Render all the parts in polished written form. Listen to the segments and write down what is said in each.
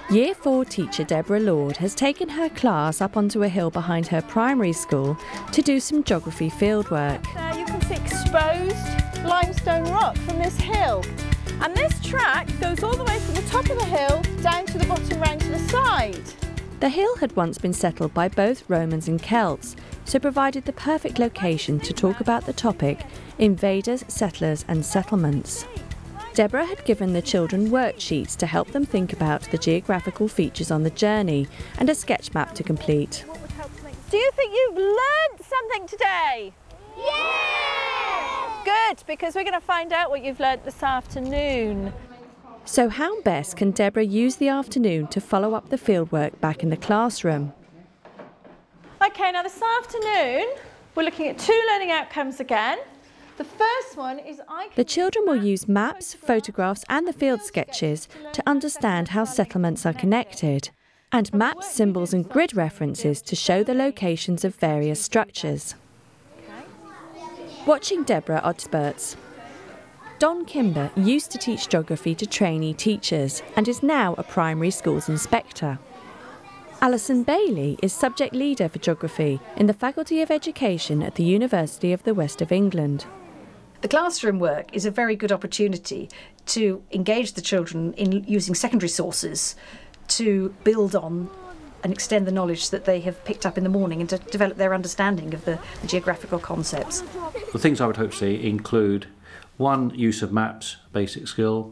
Year 4 teacher Deborah Lord has taken her class up onto a hill behind her primary school to do some geography fieldwork. There you can see exposed limestone rock from this hill. And this track goes all the way from the top of the hill down to the bottom round to the side. The hill had once been settled by both Romans and Celts, so provided the perfect location to talk about the topic invaders, settlers and settlements. Deborah had given the children worksheets to help them think about the geographical features on the journey and a sketch map to complete. Do you think you've learnt something today? Yeah! Good, because we're going to find out what you've learnt this afternoon. So how best can Deborah use the afternoon to follow up the fieldwork back in the classroom? OK, now this afternoon we're looking at 2 learning outcomes again. The first one is The children will use maps, photographs and the field sketches to understand how settlements are connected, and maps, symbols and grid references to show the locations of various structures. Watching Deborah are experts. Don Kimber used to teach geography to trainee teachers and is now a primary schools inspector. Alison Bailey is subject leader for geography in the Faculty of Education at the University of the West of England. The classroom work is a very good opportunity to engage the children in using secondary sources to build on and extend the knowledge that they have picked up in the morning and to develop their understanding of the geographical concepts. The things I would hope to see include 1, use of maps, basic skill.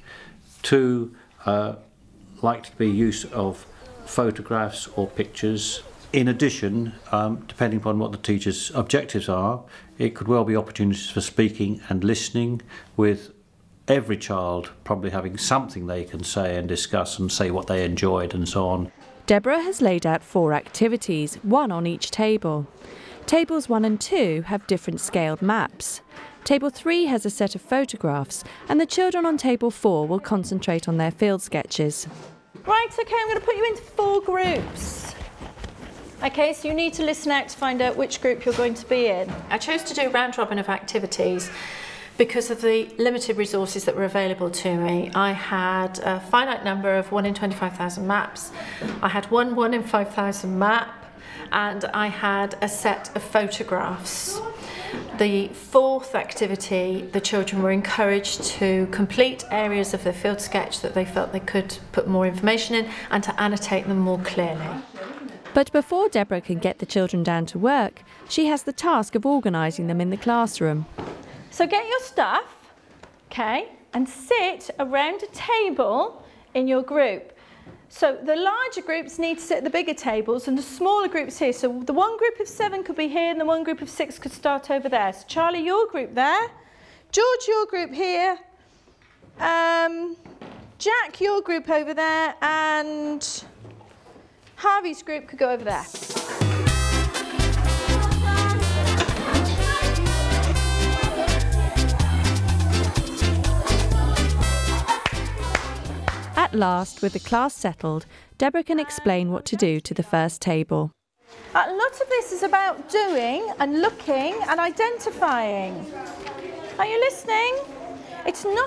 2, likely to be use of photographs or pictures. In addition, depending upon what the teacher's objectives are, it could well be opportunities for speaking and listening, with every child probably having something they can say and discuss and say what they enjoyed and so on. Deborah has laid out 4 activities, 1 on each table. Tables 1 and 2 have different scaled maps. Table 3 has a set of photographs, and the children on table 4 will concentrate on their field sketches. Right, OK, I'm going to put you into 4 groups. OK, so you need to listen out to find out which group you're going to be in. I chose to do a round robin of activities because of the limited resources that were available to me. I had a finite number of 1 in 25,000 maps. I had 1 in 5,000 map, and I had a set of photographs. The 4th activity, the children were encouraged to complete areas of their field sketch that they felt they could put more information in and to annotate them more clearly. But before Deborah can get the children down to work, she has the task of organising them in the classroom. So get your stuff, OK, and sit around a table in your group. So the larger groups need to sit at the bigger tables and the smaller groups here. So the 1 group of 7 could be here and the 1 group of 6 could start over there. So Charlie, your group there. George, your group here. Jack, your group over there. And Harvey's group could go over there. At last, with the class settled, Deborah can explain what to do to the first table. A lot of this is about doing and looking and identifying. Are you listening? It's not